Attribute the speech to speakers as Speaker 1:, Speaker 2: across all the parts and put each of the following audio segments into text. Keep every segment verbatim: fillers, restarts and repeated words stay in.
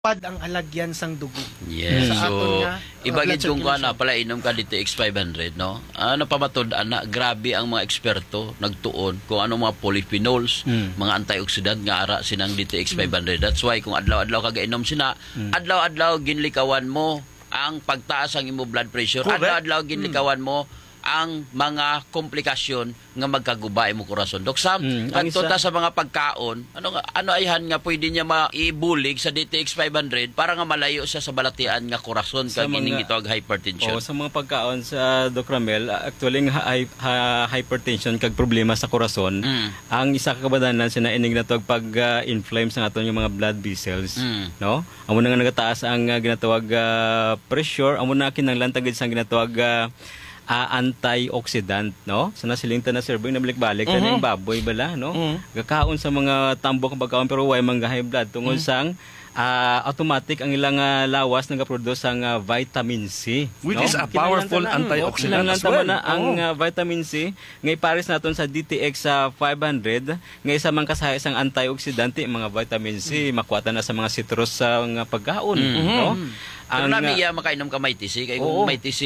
Speaker 1: pad ang alagyan sang dugo.
Speaker 2: Yes.
Speaker 1: Sa aton
Speaker 2: So,
Speaker 1: nga, uh,
Speaker 2: ibagid
Speaker 1: blood
Speaker 2: kung
Speaker 1: circulation.
Speaker 2: na pala inom ka D T X five hundred, no? Ano pamatod ana, grabe ang mga eksperto nagtuon kung ano mga polyphenols,
Speaker 1: Mm.
Speaker 2: mga antioxidant nga ara sinang D T X five hundred. That's why kung adlaw-adlaw ka gainom sina,
Speaker 1: Mm.
Speaker 2: adlaw-adlaw ginlikawan mo ang pagtaas ang imo blood pressure.
Speaker 1: Correct.
Speaker 2: Adlaw-adlaw ginlikawan mo ang mga komplikasyon nga magkagubay mo korason. Dok Sam,
Speaker 3: Mm, ang
Speaker 2: adto
Speaker 3: isa-
Speaker 2: ta sa mga pagkaon, ano nga ano ayhan nga pwede niya maibulig sa D T X five hundred para nga malayo siya sa balatian nga korason
Speaker 3: Sa
Speaker 2: kag ining
Speaker 3: mga-
Speaker 2: gitawag hypertension.
Speaker 3: O sa mga pagkaon sa Doc Ramel, actually nga hi- ha- hypertension kag problema sa korason,
Speaker 2: Mm.
Speaker 3: ang isa ka kabadanan sina ining natawag pag uh, inflame sa aton yung mga blood vessels,
Speaker 2: Mm.
Speaker 3: no? Amo na nga nagataas ang uh, ginatawag uh, pressure, amo na kinahanglan tagid sang ginatawag uh, uh, antioxidant, no? Sa nasilingtan na servo yung nabalik-balik
Speaker 1: Mhm.
Speaker 3: mm-hmm. baboy bala, no?
Speaker 1: Mhm.
Speaker 3: Gakaon sa mga tambok ng pagkaon pero way mangga high blood tungod
Speaker 1: Mhm.
Speaker 3: sang ah, automatic ang ilang ah, lawas nagaproduce ang ah, vitamin C.
Speaker 4: Which
Speaker 3: no?
Speaker 4: is a
Speaker 3: Kinahanglan
Speaker 4: powerful
Speaker 3: ta na-
Speaker 4: antioxidant
Speaker 3: kinahanglan
Speaker 4: as
Speaker 3: ta
Speaker 4: well.
Speaker 3: na ang
Speaker 4: Oo.
Speaker 3: ah, vitamin C ngay pares naton sa D T X sa five hundred ngay sa man kasahi sang antioxidant mga vitamin C makuwatan na sa mga citrus sa mga pagkaon,
Speaker 2: Mhm.
Speaker 3: no?
Speaker 2: Pero
Speaker 3: Ang
Speaker 2: nami
Speaker 3: ah,
Speaker 2: iya makainom ka may T C kay
Speaker 3: Oo.
Speaker 2: kung may T C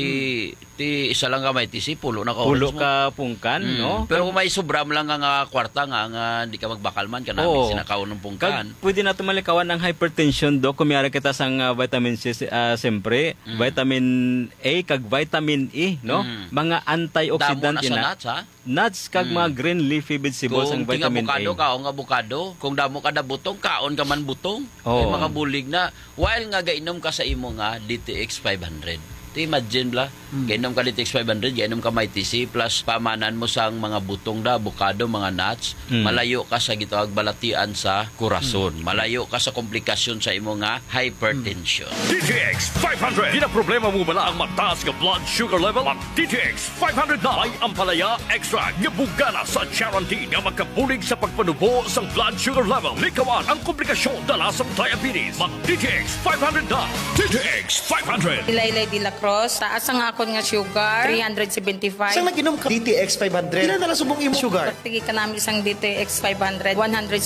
Speaker 2: ti isa lang ka may T C pulo na ka
Speaker 3: pulo
Speaker 2: oras mo.
Speaker 3: ka pungkan,
Speaker 2: Mm.
Speaker 3: no?
Speaker 2: Pero kung may sobra mo lang nga nga kwarta nga nga di ka magbakal man kanami
Speaker 3: Oo.
Speaker 2: sinakaon ng pungkan.
Speaker 3: Kag pwede nato malikawan ang hypertension do kung mayara kita sang ah, vitamin C uh, siyempre,
Speaker 2: Mm.
Speaker 3: vitamin A kag vitamin E, no?
Speaker 2: Mm.
Speaker 3: Mga
Speaker 2: Damo
Speaker 3: antioxidant
Speaker 2: na sa
Speaker 3: ina.
Speaker 2: nuts ha.
Speaker 3: Nuts kag
Speaker 2: Mm.
Speaker 3: mga green leafy vegetables ang
Speaker 2: Kung tinga
Speaker 3: vitamin
Speaker 2: bukado
Speaker 3: A.
Speaker 2: ka o nga bukado, kung damo ka na butong, kaon ka man butong.
Speaker 3: Oo.
Speaker 2: May mga bulig na. While nga gainom ka sa imo nga D T X five hundred. Ti imagine bla, gainom ka D T X five hundred, gainom ka may T C plus pamanan mo sang mga butong da, bukado, mga nuts,
Speaker 3: Mm.
Speaker 2: malayo ka sa gitawag balatian sa kurason. Malayo ka sa komplikasyon sa imo nga hypertension.
Speaker 4: D T X five hundred. Ginaproblema mo bala ang mataas nga blood sugar level? Ang D T X five hundred na ay ang palaya extra nga bugana sa guarantee nga magkabulig sa pagpanubo sa blood sugar level. Likawan ang komplikasyon dala sa diabetes. Mag D T X five hundred na. D T X five hundred.
Speaker 5: Laylay de la Cruz, taas ang akon nga sugar, three seventy-five.
Speaker 1: Saan nag-inom ka D T X five hundred? Ilan na lang subong imo sugar?
Speaker 5: Pagtigi ka namin isang D T X five hundred, one